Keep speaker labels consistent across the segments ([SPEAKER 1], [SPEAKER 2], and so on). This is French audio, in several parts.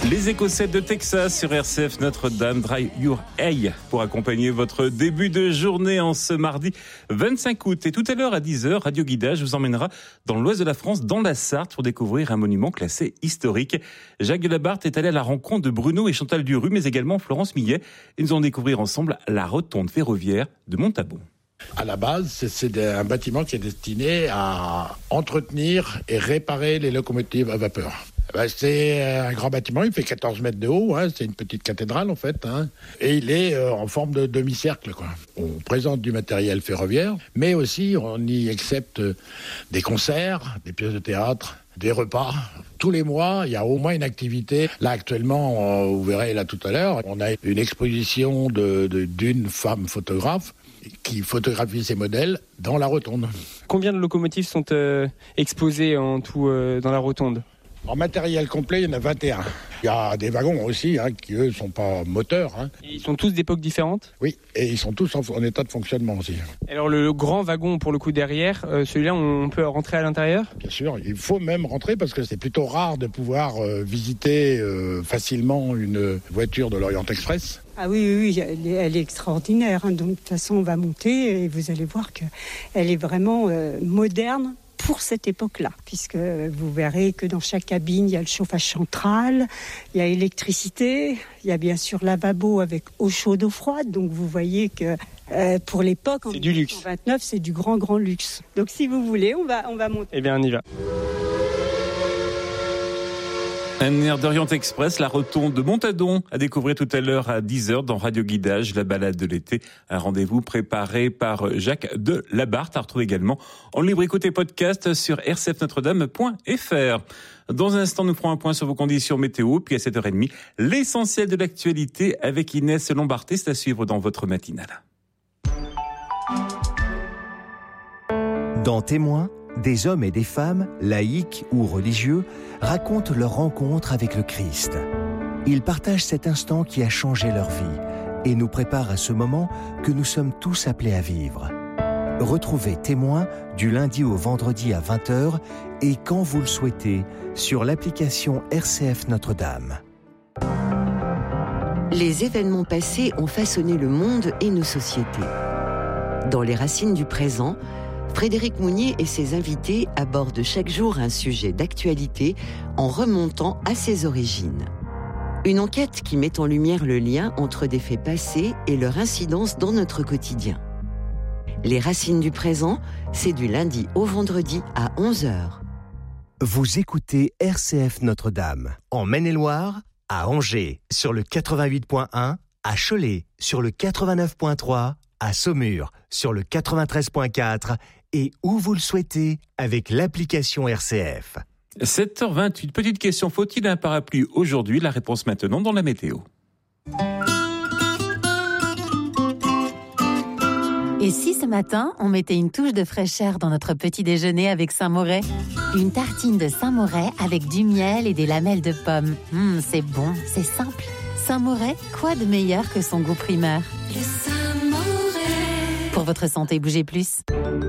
[SPEAKER 1] Les Écossais de Texas sur RCF Notre-Dame, Dry Your Eye pour accompagner votre début de journée en ce mardi 25 août. Et tout à l'heure à 10h, Radio Guidage vous emmènera dans l'ouest de la France, dans la Sarthe, pour découvrir un monument classé historique. Jacques Delabarthe est allé à la rencontre de Bruno et Chantal Duru, mais également Florence Millet. Et nous allons découvrir ensemble la rotonde ferroviaire de Montabon.
[SPEAKER 2] À la base, c'est un bâtiment qui est destiné à entretenir et réparer les locomotives à vapeur. C'est un grand bâtiment, il fait 14 mètres de haut, c'est une petite cathédrale en fait, et il est en forme de demi-cercle, quoi. On présente du matériel ferroviaire, mais aussi on y accepte des concerts, des pièces de théâtre, des repas. Tous les mois, il y a au moins une activité. Là, actuellement, vous verrez là tout à l'heure, on a une exposition d'une femme photographe qui photographie ses modèles dans la rotonde.
[SPEAKER 3] Combien de locomotives sont exposées en tout dans la rotonde ?
[SPEAKER 2] En matériel complet, il y en a 21. Il y a des wagons aussi, qui eux sont pas moteurs.
[SPEAKER 3] Et ils sont tous d'époques différentes ?
[SPEAKER 2] Oui, et ils sont tous en état de fonctionnement aussi.
[SPEAKER 3] Alors le grand wagon, pour le coup derrière, celui-là, on peut rentrer à l'intérieur ?
[SPEAKER 2] Bien sûr, il faut même rentrer parce que c'est plutôt rare de pouvoir visiter facilement une voiture de l'Orient Express.
[SPEAKER 4] Ah oui, elle est extraordinaire. Donc de toute façon, on va monter et vous allez voir qu'elle est vraiment moderne pour cette époque-là, puisque vous verrez que dans chaque cabine, il y a le chauffage central, il y a électricité, il y a bien sûr lavabo avec eau chaude, eau froide. Donc vous voyez que pour l'époque, en 1929, c'est du grand luxe. Donc si vous voulez, on va monter.
[SPEAKER 3] Eh bien, on y va.
[SPEAKER 1] Un air d'Orient Express, la rotonde de Montadon, à découvrir tout à l'heure à 10h dans Radio Guidage, la balade de l'été. Un rendez-vous préparé par Jacques Delabarthe, à retrouver également en libre écoute et podcast sur rcfnotredame.fr. Dans un instant, nous ferons un point sur vos conditions météo, puis à 7h30, l'essentiel de l'actualité avec Inès Lombarté, c'est à suivre dans votre matinale.
[SPEAKER 5] Dans Témoins, des hommes et des femmes, laïcs ou religieux, racontent leur rencontre avec le Christ. Ils partagent cet instant qui a changé leur vie et nous préparent à ce moment que nous sommes tous appelés à vivre. Retrouvez Témoins du lundi au vendredi à 20h et quand vous le souhaitez sur l'application RCF Notre-Dame.
[SPEAKER 6] Les événements passés ont façonné le monde et nos sociétés. Dans les racines du présent, Frédéric Mounier et ses invités abordent chaque jour un sujet d'actualité en remontant à ses origines. Une enquête qui met en lumière le lien entre des faits passés et leur incidence dans notre quotidien. Les racines du présent, c'est du lundi au vendredi à 11h.
[SPEAKER 5] Vous écoutez RCF Notre-Dame, en Maine-et-Loire, à Angers, sur le 88.1, à Cholet, sur le 89.3, à Saumur, sur le 93.4 et où vous le souhaitez avec l'application RCF.
[SPEAKER 1] 7h28, petite question, faut-il un parapluie aujourd'hui ? La réponse maintenant dans la météo.
[SPEAKER 7] Et si ce matin, on mettait une touche de fraîcheur dans notre petit déjeuner avec Saint-Moret ? Une tartine de Saint-Moret avec du miel et des lamelles de pommes. C'est bon, c'est simple. Saint-Moret, quoi de meilleur que son goût primeur ?
[SPEAKER 8] Le Saint-Moret.
[SPEAKER 7] Pour votre santé, bougez plus.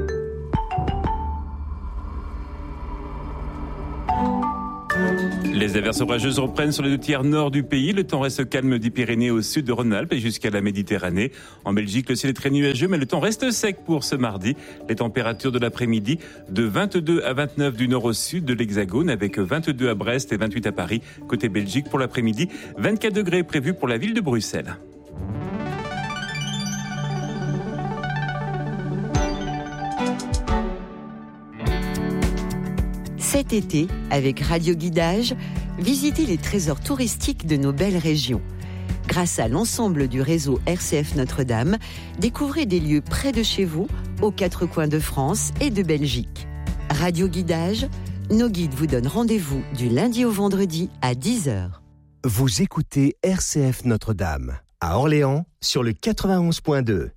[SPEAKER 1] Les averses orageuses reprennent sur les 2 tiers nord du pays. Le temps reste calme des Pyrénées au sud de Rhône-Alpes et jusqu'à la Méditerranée. En Belgique, le ciel est très nuageux, mais le temps reste sec pour ce mardi. Les températures de l'après-midi de 22 à 29 du nord au sud de l'Hexagone, avec 22 à Brest et 28 à Paris. Côté Belgique, pour l'après-midi, 24 degrés prévus pour la ville de Bruxelles.
[SPEAKER 6] Cet été, avec Radio Guidage, visitez les trésors touristiques de nos belles régions. Grâce à l'ensemble du réseau RCF Notre-Dame, découvrez des lieux près de chez vous, aux 4 coins de France et de Belgique. Radio Guidage, nos guides vous donnent rendez-vous du lundi au vendredi à 10h.
[SPEAKER 5] Vous écoutez RCF Notre-Dame, à Orléans, sur le 91.2.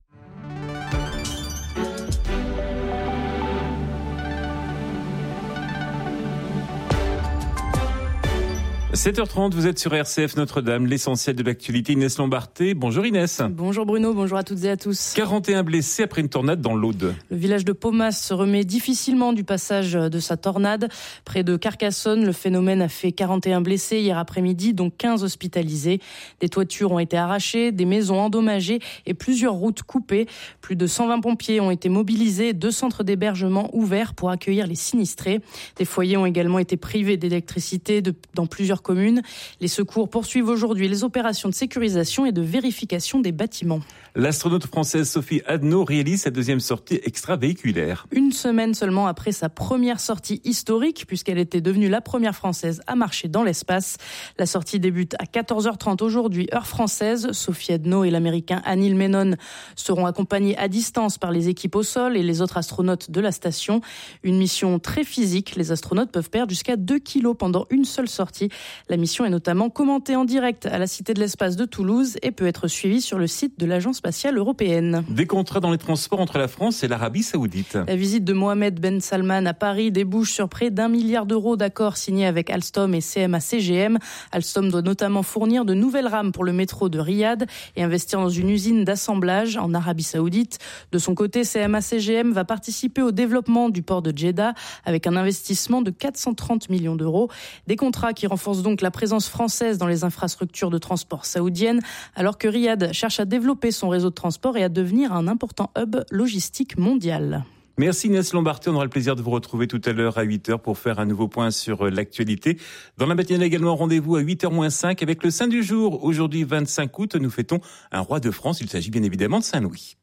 [SPEAKER 1] 7h30, vous êtes sur RCF Notre-Dame, l'essentiel de l'actualité. Inès Lombarté. Bonjour Inès.
[SPEAKER 9] Bonjour Bruno, bonjour à toutes et à tous.
[SPEAKER 1] 41 blessés après une tornade dans l'Aude.
[SPEAKER 9] Le village de Paumas se remet difficilement du passage de sa tornade. Près de Carcassonne, le phénomène a fait 41 blessés hier après-midi, dont 15 hospitalisés. Des toitures ont été arrachées, des maisons endommagées et plusieurs routes coupées. Plus de 120 pompiers ont été mobilisés, 2 centres d'hébergement ouverts pour accueillir les sinistrés. Des foyers ont également été privés d'électricité dans plusieurs communes. Les secours poursuivent aujourd'hui les opérations de sécurisation et de vérification des bâtiments.
[SPEAKER 1] L'astronaute française Sophie Adno réalise sa deuxième sortie extravéhiculaire.
[SPEAKER 9] Une semaine seulement après sa première sortie historique, puisqu'elle était devenue la première française à marcher dans l'espace. La sortie débute à 14h30 aujourd'hui, heure française. Sophie Adno et l'américain Anil Menon seront accompagnés à distance par les équipes au sol et les autres astronautes de la station. Une mission très physique. Les astronautes peuvent perdre jusqu'à 2 kilos pendant une seule sortie. La mission est notamment commentée en direct à la Cité de l'Espace de Toulouse et peut être suivie sur le site de l'Agence spatiale européenne.
[SPEAKER 1] Des contrats dans les transports entre la France et l'Arabie Saoudite.
[SPEAKER 9] La visite de Mohamed Ben Salman à Paris débouche sur près d'1 milliard d'euros d'accords signés avec Alstom et CMA-CGM. Alstom doit notamment fournir de nouvelles rames pour le métro de Riyad et investir dans une usine d'assemblage en Arabie Saoudite. De son côté, CMA-CGM va participer au développement du port de Jeddah avec un investissement de 430 millions d'euros. Des contrats qui renforcent donc la présence française dans les infrastructures de transport saoudiennes, alors que Riyad cherche à développer son réseau de transport et à devenir un important hub logistique mondial.
[SPEAKER 1] Merci Inès Lombarté, on aura le plaisir de vous retrouver tout à l'heure à 8h pour faire un nouveau point sur l'actualité. Dans la matinale également, rendez-vous à 8h-5 avec le Saint du jour. Aujourd'hui, 25 août, nous fêtons un roi de France. Il s'agit bien évidemment de Saint-Louis.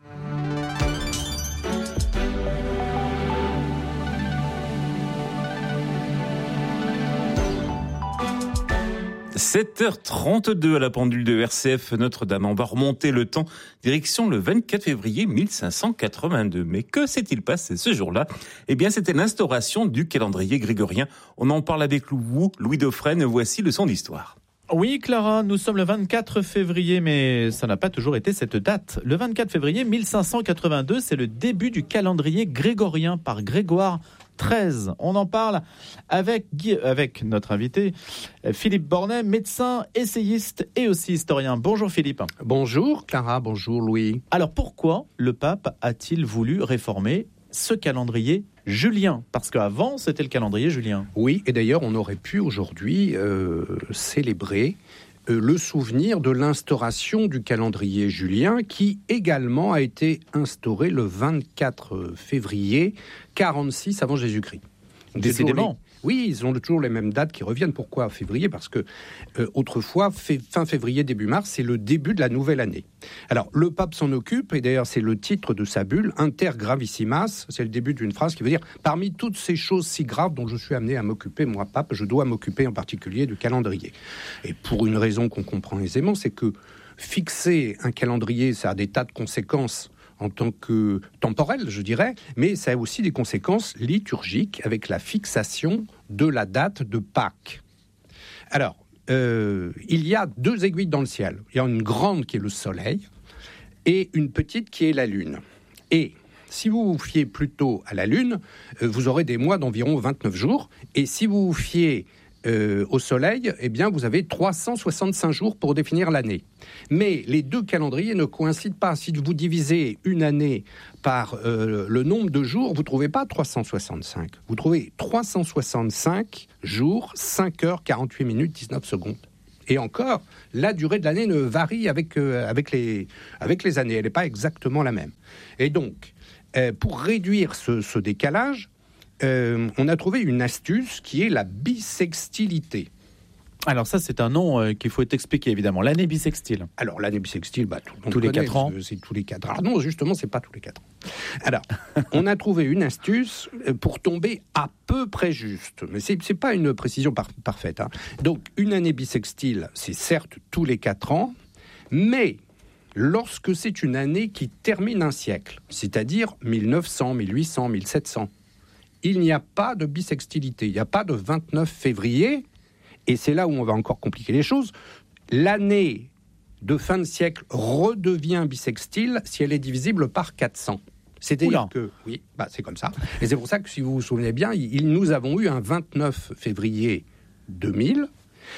[SPEAKER 1] « 7h32 à la pendule de RCF Notre-Dame. On va remonter le temps, direction le 24 février 1582. Mais que s'est-il passé ce jour-là ? Eh bien, c'était l'instauration du calendrier grégorien. On en parle avec vous, Louis Dauphren. Voici le son d'histoire.
[SPEAKER 10] Oui, Clara, nous sommes le 24 février, mais ça n'a pas toujours été cette date. Le 24 février 1582, c'est le début du calendrier grégorien par Grégoire XIII. On en parle avec notre invité, Philippe Bornet, médecin, essayiste et aussi historien. Bonjour Philippe.
[SPEAKER 11] Bonjour Clara, bonjour Louis.
[SPEAKER 10] Alors pourquoi le pape a-t-il voulu réformer ce calendrier julien? Parce qu'avant, c'était le calendrier julien.
[SPEAKER 11] Oui, et d'ailleurs, on aurait pu aujourd'hui célébrer le souvenir de l'instauration du calendrier julien qui également a été instauré le 24 février 46 avant Jésus-Christ.
[SPEAKER 10] Décidément.
[SPEAKER 11] Oui, ils ont toujours les mêmes dates qui reviennent. Pourquoi février ? Parce que autrefois, fin février, début mars, c'est le début de la nouvelle année. Alors, le pape s'en occupe, et d'ailleurs, c'est le titre de sa bulle, Inter Gravissimas, c'est le début d'une phrase qui veut dire « Parmi toutes ces choses si graves dont je suis amené à m'occuper, moi, pape, je dois m'occuper en particulier du calendrier. » Et pour une raison qu'on comprend aisément, c'est que fixer un calendrier, ça a des tas de conséquences en tant que temporel, je dirais, mais ça a aussi des conséquences liturgiques avec la fixation de la date de Pâques. Alors, il y a 2 aiguilles dans le ciel. Il y a une grande qui est le soleil et une petite qui est la lune. Et si vous vous fiez plutôt à la lune, vous aurez des mois d'environ 29 jours. Et si vous vous fiez au soleil, eh bien, vous avez 365 jours pour définir l'année. Mais les 2 calendriers ne coïncident pas. Si vous divisez une année par le nombre de jours, vous ne trouvez pas 365. Vous trouvez 365 jours, 5 heures, 48 minutes, 19 secondes. Et encore, la durée de l'année ne varie avec les années. Elle n'est pas exactement la même. Et donc, pour réduire ce décalage, on a trouvé une astuce qui est la bissextilité.
[SPEAKER 10] Alors ça, c'est un nom qu'il faut expliquer, évidemment. L'année bissextile.
[SPEAKER 11] Alors, l'année bissextile, tout le monde
[SPEAKER 10] tous les
[SPEAKER 11] connaît,
[SPEAKER 10] 4 ans.
[SPEAKER 11] C'est tous les 4 ans. Non, justement, c'est pas tous les 4 ans. Alors, on a trouvé une astuce pour tomber à peu près juste. Mais c'est pas une précision parfaite. Hein. Donc, une année bissextile, c'est certes tous les 4 ans, mais lorsque c'est une année qui termine un siècle, c'est-à-dire 1900, 1800, 1700, il n'y a pas de bissextilité. Il n'y a pas de 29 février. Et c'est là où on va encore compliquer les choses. L'année de fin de siècle redevient bissextile si elle est divisible par 400. C'est-à-dire que, oui, c'est comme ça. Et c'est pour ça que, si vous vous souvenez bien, nous avons eu un 29 février 2000,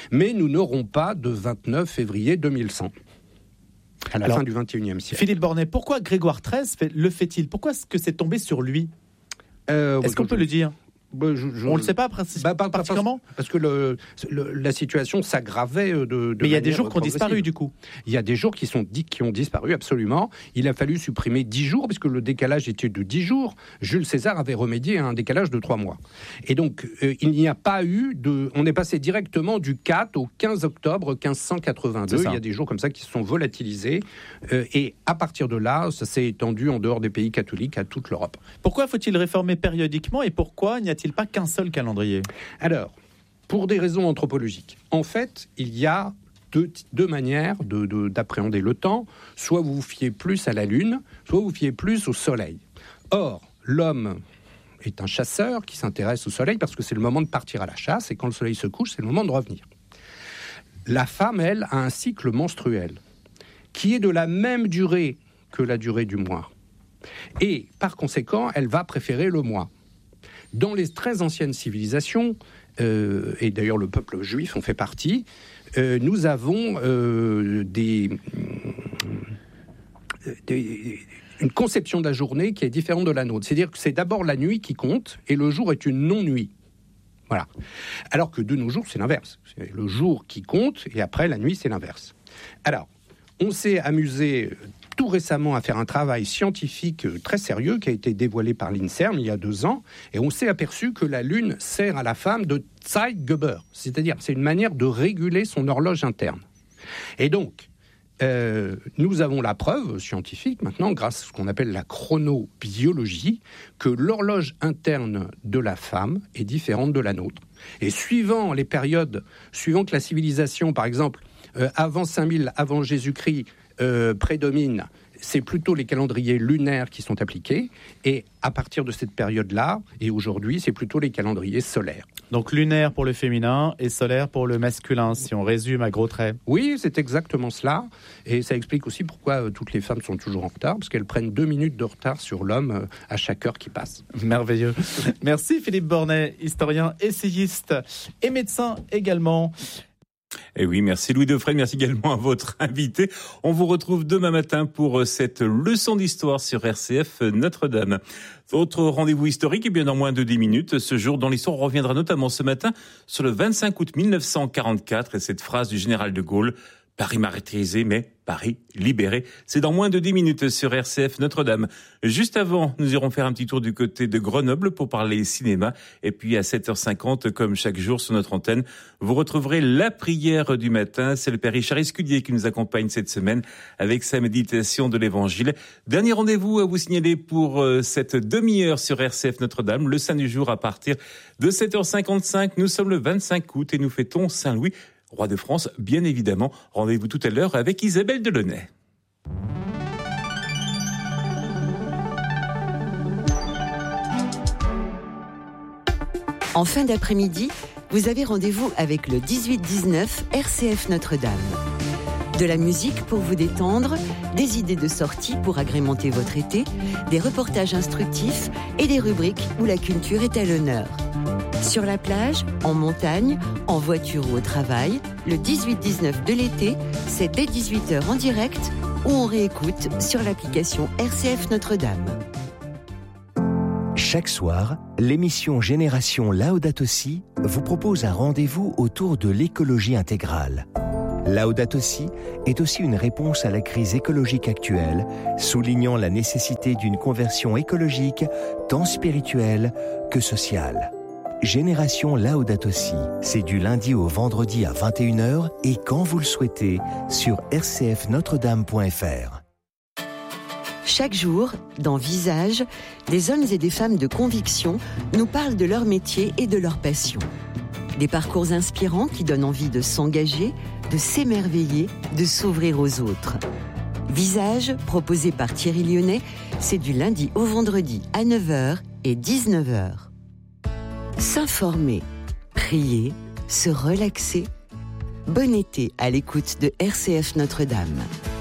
[SPEAKER 11] Mais nous n'aurons pas de 29 février 2100. À la fin du XXIe siècle.
[SPEAKER 10] Philippe Bornet, pourquoi Grégoire XIII le fait-il ? Pourquoi est-ce que c'est tombé sur lui ? Est-ce qu'on peut le dire ? On ne le sait pas particulièrement
[SPEAKER 11] parce que la situation s'aggravait de
[SPEAKER 10] Mais il y a des jours qui ont disparu du coup.
[SPEAKER 11] Il y a des jours qui ont disparu, absolument. Il a fallu supprimer 10 jours, parce que le décalage était de 10 jours. Jules César avait remédié à un décalage de 3 mois. Et donc, il n'y a pas eu de... On est passé directement du 4 au 15 octobre 1582. Il y a des jours comme ça qui se sont volatilisés. Et à partir de là, ça s'est étendu en dehors des pays catholiques à toute l'Europe.
[SPEAKER 10] Pourquoi faut-il réformer périodiquement et pourquoi n'y a-t-il pas qu'un seul calendrier ?
[SPEAKER 11] Alors, pour des raisons anthropologiques. En fait, il y a deux manières d'appréhender le temps. Soit vous vous fiez plus à la Lune, soit vous vous fiez plus au Soleil. Or, l'homme est un chasseur qui s'intéresse au Soleil parce que c'est le moment de partir à la chasse, et quand le Soleil se couche, c'est le moment de revenir. La femme, elle, a un cycle menstruel qui est de la même durée que la durée du mois. Et, par conséquent, elle va préférer le mois. Dans les très anciennes civilisations, et d'ailleurs le peuple juif en fait partie, nous avons une conception de la journée qui est différente de la nôtre. C'est-à-dire que c'est d'abord la nuit qui compte et le jour est une non-nuit. Voilà. Alors que de nos jours, c'est l'inverse. C'est le jour qui compte et après la nuit, c'est l'inverse. Alors, on s'est amusé tout récemment à faire un travail scientifique très sérieux qui a été dévoilé par l'INSERM il y a 2 ans, et on s'est aperçu que la Lune sert à la femme de Zeitgeber, c'est-à-dire c'est une manière de réguler son horloge interne. Et donc, nous avons la preuve scientifique maintenant, grâce à ce qu'on appelle la chronobiologie, que l'horloge interne de la femme est différente de la nôtre. Et suivant les périodes, suivant que la civilisation, par exemple, avant 5000, avant Jésus-Christ, prédomine, c'est plutôt les calendriers lunaires qui sont appliqués, et à partir de cette période-là, et aujourd'hui, c'est plutôt les calendriers solaires.
[SPEAKER 10] Donc lunaire pour le féminin et solaire pour le masculin, si on résume à gros traits.
[SPEAKER 11] Oui, c'est exactement cela, et ça explique aussi pourquoi toutes les femmes sont toujours en retard, parce qu'elles prennent 2 minutes de retard sur l'homme à chaque heure qui passe.
[SPEAKER 10] Merveilleux. Merci Philippe Bornet, historien, essayiste et médecin également.
[SPEAKER 1] Et oui, merci Louis Defresne, merci également à votre invité. On vous retrouve demain matin pour cette leçon d'histoire sur RCF Notre-Dame. Autre rendez-vous historique, et bien dans moins de 10 minutes, ce jour dans l'histoire, on reviendra notamment ce matin sur le 25 août 1944 et cette phrase du général de Gaulle, « Paris martyrisé, mais Paris libéré ». C'est dans moins de 10 minutes sur RCF Notre-Dame. Juste avant, nous irons faire un petit tour du côté de Grenoble pour parler cinéma. Et puis à 7h50, comme chaque jour sur notre antenne, vous retrouverez la prière du matin. C'est le Père Richard Escudier qui nous accompagne cette semaine avec sa méditation de l'Évangile. Dernier rendez-vous à vous signaler pour cette demi-heure sur RCF Notre-Dame, le Saint du jour à partir de 7h55. Nous sommes le 25 août et nous fêtons Saint-Louis, roi de France, bien évidemment. Rendez-vous tout à l'heure avec Isabelle Delaunay.
[SPEAKER 6] En fin d'après-midi, vous avez rendez-vous avec le 18-19 RCF Notre-Dame. De la musique pour vous détendre, des idées de sortie pour agrémenter votre été, des reportages instructifs et des rubriques où la culture est à l'honneur. Sur la plage, en montagne, en voiture ou au travail, le 18-19 de l'été, c'est dès 18h en direct ou on réécoute sur l'application RCF Notre-Dame.
[SPEAKER 5] Chaque soir, l'émission Génération Laudato Si vous propose un rendez-vous autour de l'écologie intégrale. Laudato Si est aussi une réponse à la crise écologique actuelle, soulignant la nécessité d'une conversion écologique tant spirituelle que sociale. Génération Laudato Si, c'est du lundi au vendredi à 21h et quand vous le souhaitez sur rcfnotredame.fr.
[SPEAKER 6] Chaque jour, dans Visage, des hommes et des femmes de conviction nous parlent de leur métier et de leur passion. Des parcours inspirants qui donnent envie de s'engager, de s'émerveiller, de s'ouvrir aux autres. Visage, proposé par Thierry Lyonnais, c'est du lundi au vendredi à 9h et 19h. S'informer, prier, se relaxer. Bon été à l'écoute de RCF Notre-Dame.